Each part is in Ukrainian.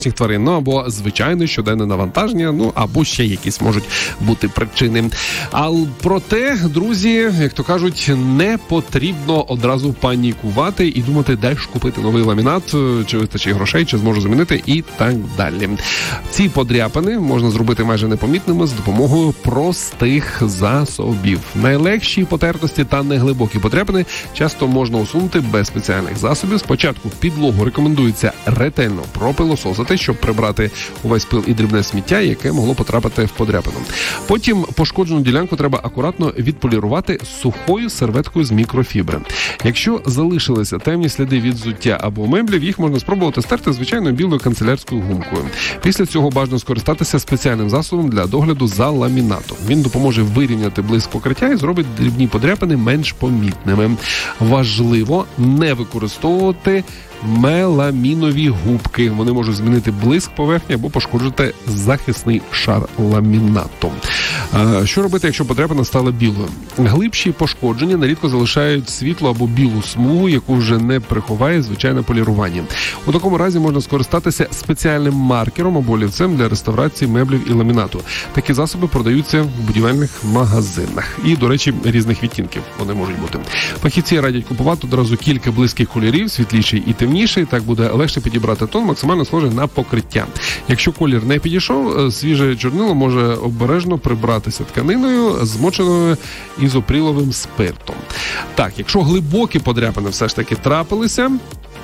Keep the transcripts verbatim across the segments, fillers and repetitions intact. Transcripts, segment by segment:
тварин, ну або звичайне щоденне навантаження, ну або ще якісь можуть бути причини. А проте, друзі, як то кажуть, не потрібно одразу панікувати і думати, де ж купити новий ламінат, чи вистачить грошей, чи зможу замінити і так далі. Ці подряпини можна зробити майже непомітними з допомогою простих засобів. Найлегші потертості та неглибокі подряпини часто можна усунути без спеціальних засобів. Спочатку підлогу рекомендується ретельно пропилососити, щоб прибрати увесь пил і дрібне сміття, яке могло потрапити в подряпину. Потім пошкоджену ділянку треба акуратно відполірувати сухою серветкою з мікрофібри. Якщо залишилися темні сліди від взуття або меблів, їх можна спробувати стерти звичайною білою канцелярською гумкою. Після цього бажано скористатися спеціальним засобом для догляду за ламінатом. Він допоможе вирівняти блиск покриття і зробить дрібні подряпини менш помітними. Важливо не використовувати меламінові губки. Вони можуть змінити блиск поверхні або пошкоджити захисний шар ламінату. Що робити, якщо подряпина стала білою? Глибші пошкодження нерідко залишають світлу або білу смугу, яку вже не приховає звичайне полірування. У такому разі можна скористатися спеціальним маркером або олівцем для реставрації меблів і ламінату. Такі засоби продаються в будівельних магазинах. І, до речі, різних відтінків вони можуть бути. Фахівці радять купувати одразу кілька близьких кольорів, світліший і темніший. Так буде легше підібрати тон, максимально схожий на покриття. Якщо колір не підійшов, свіже чорнило може обережно прибратися тканиною, змоченою ізоприловим спиртом. Так, якщо глибокі подряпини все ж таки трапилися,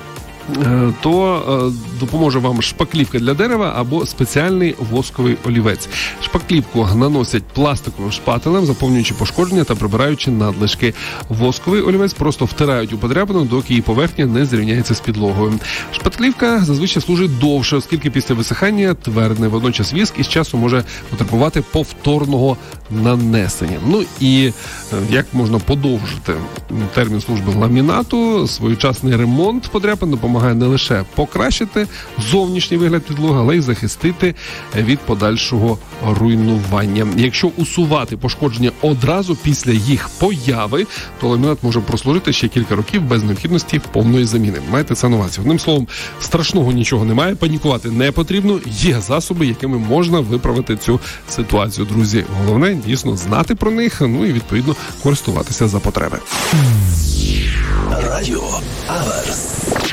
то е, допоможе вам шпаклівка для дерева або спеціальний восковий олівець. Шпаклівку наносять пластиковим шпателем, заповнюючи пошкодження та прибираючи надлишки. Восковий олівець просто втирають у подряпину, доки її поверхня не зрівняється з підлогою. Шпаклівка зазвичай служить довше, оскільки після висихання твердне. Водночас віск із часу може потребувати повторного нанесення. Ну і е, як можна подовжити термін служби ламінату? Своєчасний ремонт подряпин допомагає не лише покращити зовнішній вигляд підлоги, але й захистити від подальшого руйнування. Якщо усувати пошкодження одразу після їх появи, то ламінат може прослужити ще кілька років без необхідності повної заміни. Майте це на увазі. Одним словом, страшного нічого немає, панікувати не потрібно, є засоби, якими можна виправити цю ситуацію, друзі. Головне, дійсно, знати про них, ну і, відповідно, користуватися за потреби. Радіо Аверс.